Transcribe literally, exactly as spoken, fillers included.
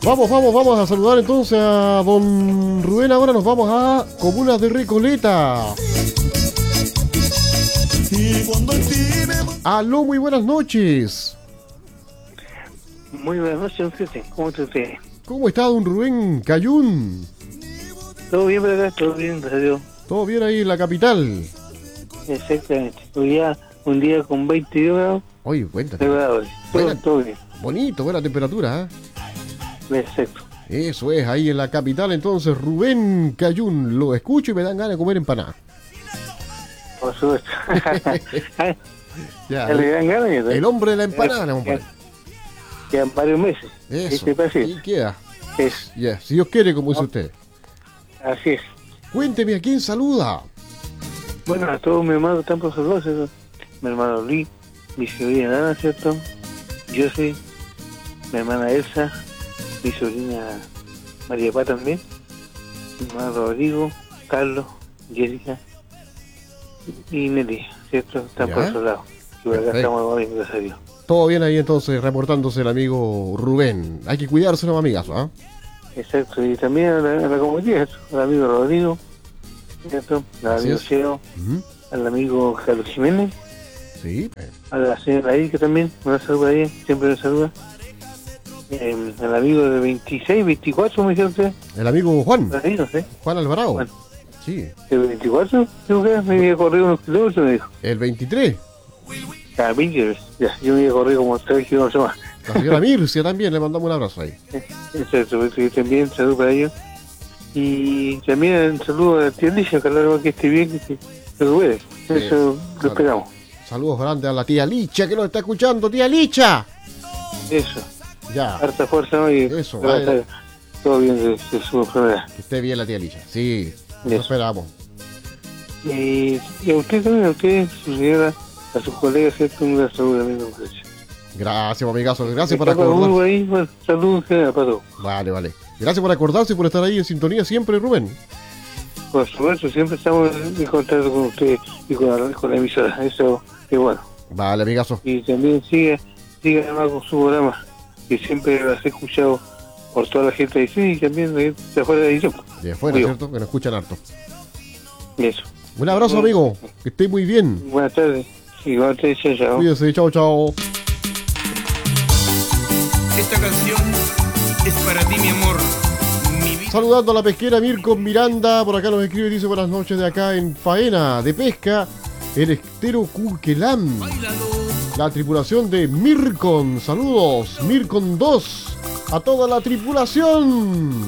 Vamos, vamos, vamos a saludar entonces a don Rubén. Ahora nos vamos a Comunas de Recoleta. Aló, muy buenas noches. Muy buenas noches, usted. ¿Cómo está usted? ¿Cómo está don Rubén Cayún? Todo bien por acá, todo bien, gracias a Dios. Todo bien ahí en la capital. Exactamente. Hoy día, un día con veintidós grados. Oye, cuéntate. Todo, Buena, todo bien. bonito, buena temperatura, ¿eh? Exacto. Eso es, ahí en la capital entonces, Rubén Cayún. Lo escucho y me dan ganas de comer empanada. Por supuesto. Ya, ¿Le dan ganas? el, el hombre de la empanada, compadre. Quedan varios meses. Eso, ¿Qué te parece? y queda. Es, Ya, si Dios quiere, como dice No. usted. así es. Cuénteme, ¿a quién saluda? Bueno, a todos mis hermanos están por saludos, ¿cierto? Mi hermano Luis, mi sobrina Nana, ¿cierto? Yo sí, mi hermana Elsa, mi sobrina María Paz también, mi hermano Rodrigo, Carlos, Jessica y Nelly, ¿cierto? Están Ya. por otro lado. Y por acá Perfecto. estamos bien, gracias a Dios. Todo bien ahí entonces, reportándose el amigo Rubén. Hay que cuidarse, no, amigazo, ¿ah? Exacto, y también a la, a la comunidad, al amigo Rodrigo, ¿cierto? Al Así amigo es. Cielo, Ujú. al amigo Carlos Jiménez, Sí. eh, a la señora Erika también, una saluda ahí, siempre me saluda. Eh, al amigo de veintiséis, veinticuatro, me dice usted, El amigo Juan, ahí, no sé, Juan Alvarado. Juan. Sí. ¿el veinticuatro? Creo que me había corrido unos kilómetros, me dijo. El veintitrés. Ah, veinte, ya, yo me había corrido como tres kilómetros más. La señora Mircia también, le mandamos un abrazo ahí. Exacto, pues, y también saludo para ellos. Y también saludo a la tía Alicia, que hablar que esté bien, que se recupere. Eso claro. lo esperamos. Saludos grandes a la tía Licha que nos está escuchando. ¡Tía Licha! Eso, Ya, harta fuerza, ¿no? Y Eso, va a vaya. estar todo bien de, de su enfermedad. que esté bien la tía Licha. Sí, lo Eso. esperamos. Y, y a usted también, a usted, su señora, a sus colegas, ¿cierto? Un gran saludo también, muchachos. Gracias, amigazo. Gracias por Está para Hugo acordarse. ahí, bueno, saludos en general para todos. Vale, vale. Gracias por acordarse y por estar ahí en sintonía siempre, Rubén. Por supuesto, siempre estamos en contacto con usted y con la, con la emisora. Eso es bueno. Vale, amigazo. Y también siga, siga además con su programa, que siempre lo has escuchado por toda la gente de sí y también de, de afuera de edición. De afuera, Digo. ¿cierto? Que nos escuchan harto. Eso. Un abrazo, amigo. Que esté muy bien. Buenas tardes. Igual te chao, chao. Cuídese. Chao, chao. Esta canción es para ti, mi amor. Mi vida. Saludando a la pesquera Mirko Miranda. Por acá nos escribe y dice buenas noches de acá en faena de pesca. El estero Curquelán. La tripulación de Mircon. Saludos. Mircon dos. A toda la tripulación.